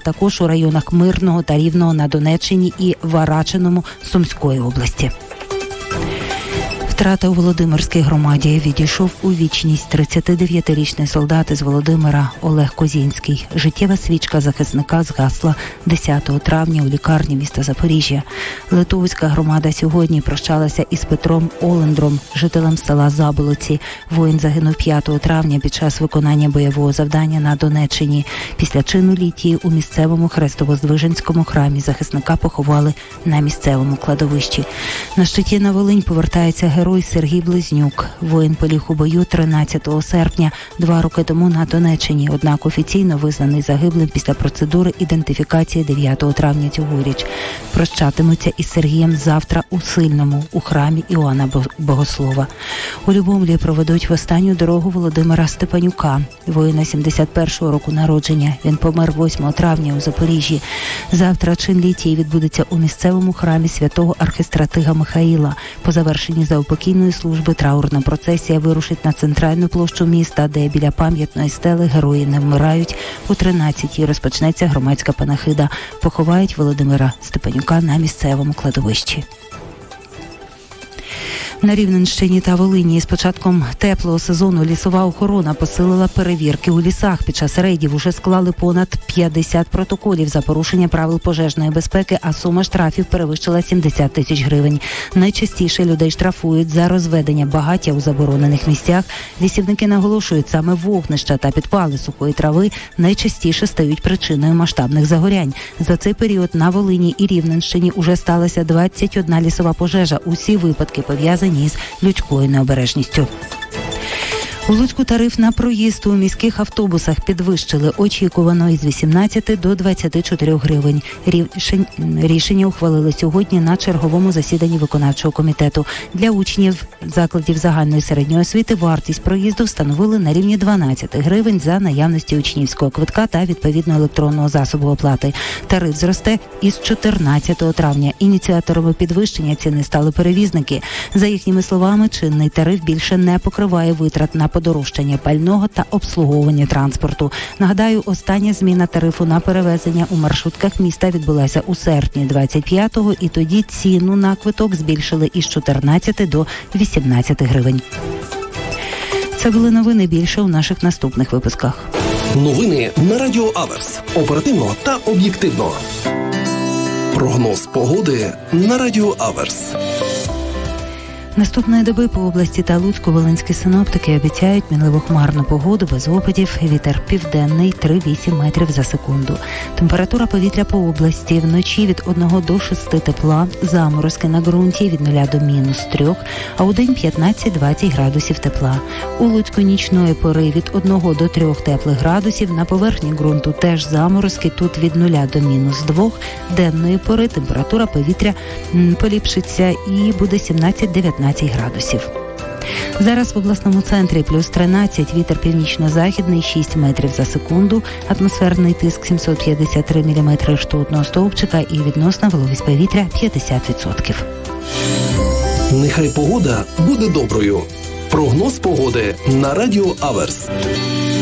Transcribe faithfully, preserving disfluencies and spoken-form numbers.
також у районах Мирного та Рівного на Донеччині і Варачиному Сумської області. Втрата у Володимирській громаді. Відійшов у вічність тридцятидев'ятирічний солдат із Володимира Олег Козінський. Життєва свічка захисника згасла десятого травня у лікарні міста Запоріжжя. Литовська громада сьогодні прощалася із Петром Олендром, жителем села Заболоці. Воїн загинув п'ятого травня під час виконання бойового завдання на Донеччині. Після чину літії у місцевому Хрестово-Здвиженському храмі захисника поховали на місцевому кладовищі. На щиті на Волинь повертається герой Сергій Близнюк. Воїн поліг у бою тринадцятого серпня, два роки тому на Донеччині, однак офіційно визнаний загиблим після процедури ідентифікації дев'ятого травня цьогоріч. Прощатимуться із Сергієм завтра у Сильному, у храмі Іоанна Богослова. У Любомлі проведуть в останню дорогу Володимира Степанюка, воїна сімдесят першого року народження. Він помер восьмого травня у Запоріжжі. Завтра чин літії відбудеться у місцевому храмі святого архистратига Михаїла. По завершенні заупокійної служби траурна процесія вирушить на центральну площу міста, де біля пам'ятної стели «Герої не вмирають» у тринадцятій розпочнеться громадська панахида. Поховають Володимира Степанюка на місцевому кладовищі. На Рівненщині та Волині з початком теплого сезону лісова охорона посилила перевірки у лісах. Під час рейдів уже склали понад п'ятдесят протоколів за порушення правил пожежної безпеки, а сума штрафів перевищила сімдесят тисяч гривень. Найчастіше людей штрафують за розведення багаття у заборонених місцях. Лісівники наголошують, саме вогнища та підпали сухої трави найчастіше стають причиною масштабних загорянь. За цей період на Волині і Рівненщині уже сталося двадцять одна лісова пожежа. Усі випадки пов'язані із людською необережністю. У Луцьку тариф на проїзд у міських автобусах підвищили очікувано із вісімнадцяти до двадцяти чотирьох гривень. Рішення ухвалили сьогодні на черговому засіданні виконавчого комітету. Для учнів закладів загальної середньої освіти вартість проїзду встановили на рівні дванадцять гривень за наявності учнівського квитка та відповідно електронного засобу оплати. Тариф зросте із чотирнадцятого травня. Ініціаторами підвищення ціни стали перевізники. За їхніми словами, чинний тариф більше не покриває витрат на подорожчання пального та обслуговування транспорту. Нагадаю, остання зміна тарифу на перевезення у маршрутках міста відбулася у серпні двадцять п'ятого, і тоді ціну на квиток збільшили із чотирнадцяти до вісімнадцяти гривень. Це були новини, більше у наших наступних випусках. Новини на Радіо Аверс. Оперативно та об'єктивно. Прогноз погоди на Радіо Аверс. Наступної доби по області та Луцьку волинські синоптики обіцяють мінливо хмарну погоду без опадів, вітер південний три-вісім метрів за секунду. Температура повітря по області вночі від одного до шести тепла, заморозки на ґрунті від нуля до мінус трьох, а у день п'ятнадцять-двадцять градусів тепла. У Луцьку нічної пори від одного до трьох теплих градусів, на поверхні ґрунту теж заморозки, тут від нуля до мінус двох, денної пори температура повітря поліпшиться і буде сімнадцять-дев'ятнадцять градусів. Зараз в обласному центрі плюс тринадцять, вітер північно-західний шість метрів за секунду, атмосферний тиск сімсот п'ятдесят три міліметри ртутного стовпчика і відносна вологість повітря п'ятдесят відсотків. Нехай погода буде доброю. Прогноз погоди на Радіо Аверс.